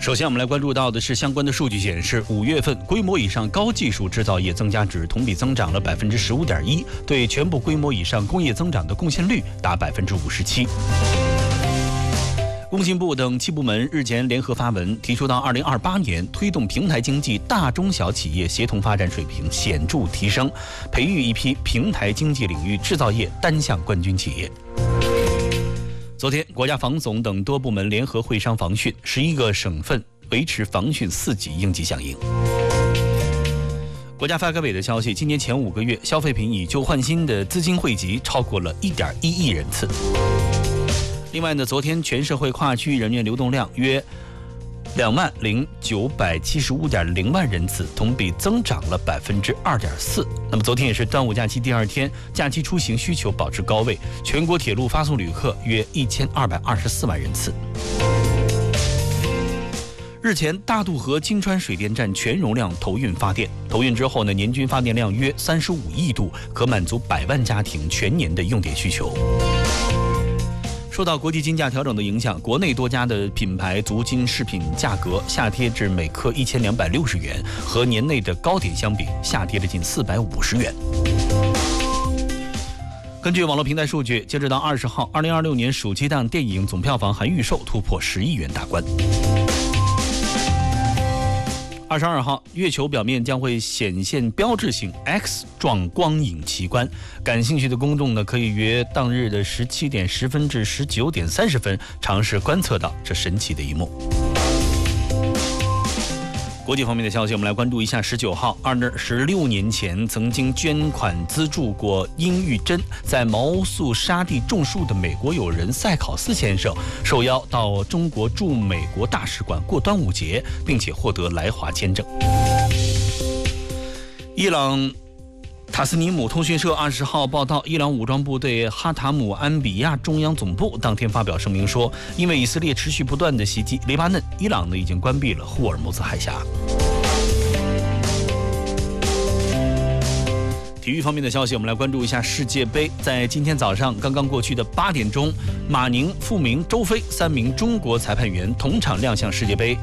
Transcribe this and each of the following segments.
首先我们来关注到的是相关的数据显示，5月份规模以上高技术制造业增加值同比增长了15.1%，对全部规模以上工业增长的贡献率达57%。工信部等7部门日前联合发文，提出到2028年推动平台经济大中小企业协同发展水平显著提升，培育一批平台经济领域制造业单项冠军企业。昨天，国家防总等多部门联合会商防汛，11个省份维持防汛4级应急响应。国家发改委的消息，今年前5个月，消费品以旧换新的资金汇集超过了1.1亿人次。另外呢，昨天全社会跨区域人员流动量约20975.0万人次，同比增长了2.4%。那么昨天也是端午假期第2天，假期出行需求保持高位，全国铁路发送旅客约1224万人次。日前，大渡河金川水电站全容量投运发电，投运之后呢，年均发电量约35亿度，可满足100万家庭全年的用电需求。受到国际金价调整的影响，国内多家的品牌足金饰品价格下跌至每克1260元，和年内的高点相比，下跌了近450元。根据网络平台数据，截止到20号，2026年暑期档电影总票房含预售突破10亿元大关。22号，月球表面将会显现标志性 X 状光影奇观，感兴趣的公众呢，可以约当日的17点10分至19点30分，尝试观测到这神奇的一幕。国际方面的消息，我们来关注一下。19号，26年前曾经捐款资助过殷玉珍在毛素沙地种树的美国友人塞考斯先生，受邀到中国驻美国大使馆过端午节，并且获得来华签证。伊朗塔斯尼姆通讯社20号报道，伊朗武装部队哈塔姆安比亚中央总部当天发表声明说，因为以色列持续不断的袭击黎巴嫩，伊朗呢已经关闭了霍尔木兹海峡。体育方面的消息，我们来关注一下世界杯。在今天早上刚刚过去的8点钟，马宁、傅明、周飞3名中国裁判员同场亮相世界杯。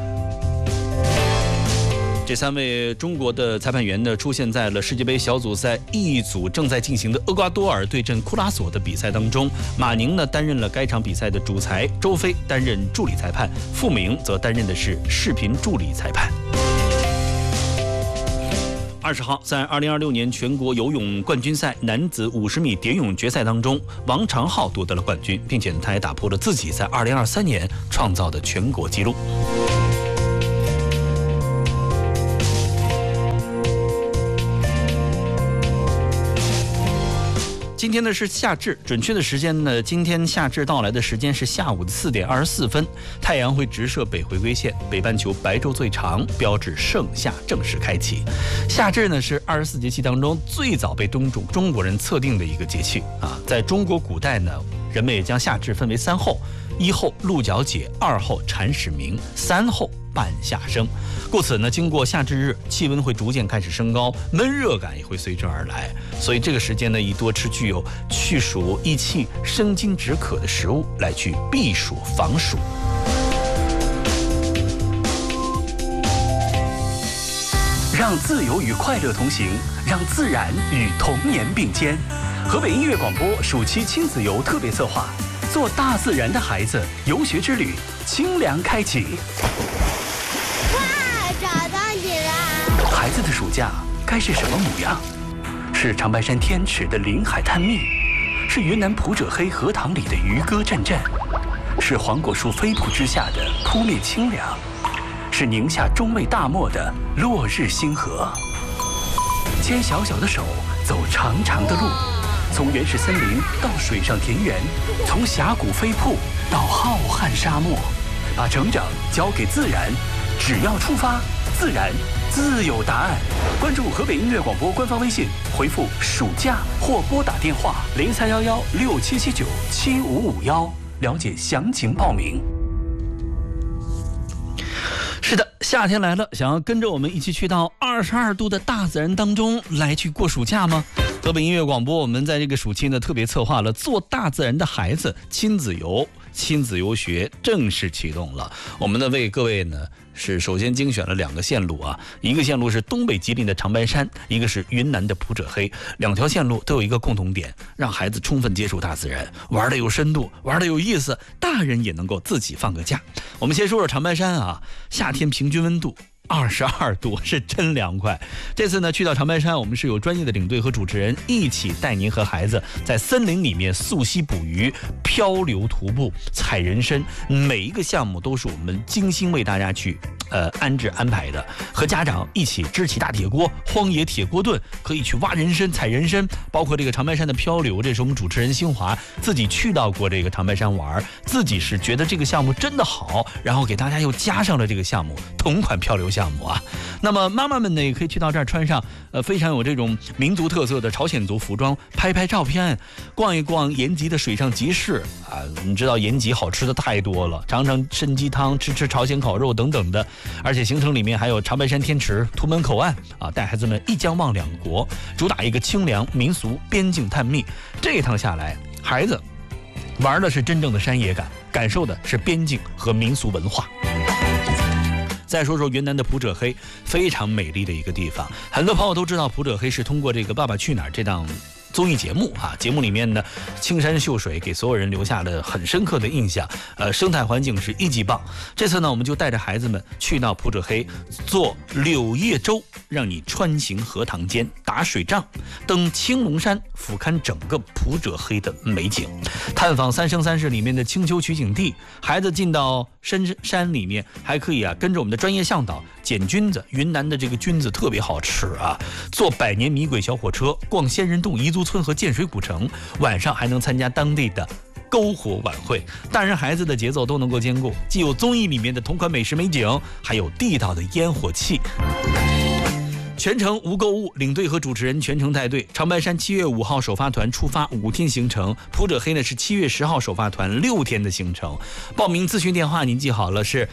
这3位中国的裁判员呢，出现在了世界杯小组赛 E 组正在进行的厄瓜多尔对阵库拉索的比赛当中。马宁呢担任了该场比赛的主裁，周飞担任助理裁判，傅明则担任的是视频助理裁判。20号，在2026年全国游泳冠军赛男子50米蝶泳决赛当中，王长浩夺得了冠军，并且他也打破了自己在2023年创造的全国纪录。今天呢是夏至，准确的时间呢，今天夏至到来的时间是下午的4点24分，太阳会直射北回归线，北半球白昼最长，标志盛夏正式开启。夏至呢是24节气当中最早被中国人测定的一个节气啊，在中国古代呢，人们也将夏至分为3候：1候鹿角解，2候蝉始鸣，3候半夏生。故此呢，经过夏至日，气温会逐渐开始升高，闷热感也会随之而来。所以这个时间呢，宜多吃具有去暑益气、生津止渴的食物，来去避暑防暑。 让自由与快乐同行，让自然与童年并肩。河北音乐广播暑期亲子游特别策划，做大自然的孩子游学之旅清凉开启。 找到你了！ 孩子的暑假该是什么模样？是长白山天池的林海探秘，是云南普者黑荷塘里的渔歌阵阵，是黄果树飞瀑之下的扑面清凉，是宁夏中卫大漠的落日星河。牵小小的手，走长长的路，从原始森林到水上田园，从峡谷飞瀑到浩瀚沙漠，把成长交给自然。只要出发，自然自有答案。关注河北音乐广播官方微信，回复暑假或拨打电话031167797551，了解详情报名。 是的，夏天来了，想要跟着我们一起去到22度的大自然当中来去过暑假吗？河北音乐广播，我们在这个暑期呢特别策划了做大自然的孩子亲子游， 亲子游学正式启动了。我们呢为各位呢是首先精选了2个线路啊，一个线路是东北吉林的长白山，一个是云南的普者黑。2条线路都有一个共同点，让孩子充分接触大自然，玩的有深度，玩的有意思，大人也能够自己放个假。我们先说说长白山啊，夏天平均温度22度，是真凉快。这次呢去到长白山，我们是有专业的领队和主持人一起带您和孩子在森林里面溯溪捕鱼、漂流徒步、采人参，每一个项目都是我们精心为大家去安置安排的。和家长一起支起大铁锅，荒野铁锅炖，可以去挖人参、采人参，包括这个长白山的漂流，这是我们主持人新华自己去到过这个长白山玩，自己是觉得这个项目真的好，然后给大家又加上了这个项目同款漂流项目啊。那么妈妈们呢也可以去到这儿穿上非常有这种民族特色的朝鲜族服装，拍拍照片，逛一逛延吉的水上集市啊。你知道延吉好吃的太多了，尝尝参鸡汤，吃朝鲜烤肉等等的。而且行程里面还有长白山天池、图门口岸啊，带孩子们一江望2国，主打一个清凉民俗边境探秘。这一趟下来，孩子玩的是真正的山野感，感受的是边境和民俗文化。再说说云南的普者黑，非常美丽的一个地方。很多朋友都知道普者黑是通过这个《爸爸去哪儿》这档综艺节目啊，节目里面呢，青山秀水给所有人留下了很深刻的印象，生态环境是1级棒。这次呢，我们就带着孩子们去到普者黑，坐柳叶舟，让你穿行荷塘间，打水仗，登青龙山，俯瞰整个普者黑的美景，探访3生3世里面的青丘取景地。孩子进到深山里面，还可以跟着我们的专业向导捡菌子，云南的这个菌子特别好吃啊。坐百年米轨小火车，逛仙人洞彝族村和建水古城，晚上还能参加当地的篝火晚会，大人孩子的节奏都能够兼顾，既有综艺里面的同款美食美景，还有地道的烟火气。全程无购物，领队和主持人全程带队。长白山7月5号首发团出发5天行程，普者黑呢是7月10号首发团6天的行程。报名咨询电话您记好了，是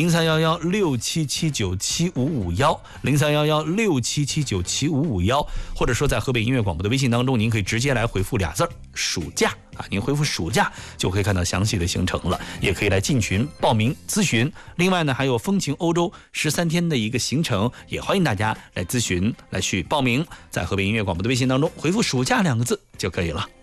031167797551，031167797551，或者说在河北音乐广播的微信当中，您可以直接来回复俩字暑假啊，您回复暑假就可以看到详细的行程了，也可以来进群报名咨询。另外呢，还有风情欧洲13天的一个行程，也欢迎大家来咨询来去报名，在河北音乐广播的微信当中回复暑假2个字就可以了。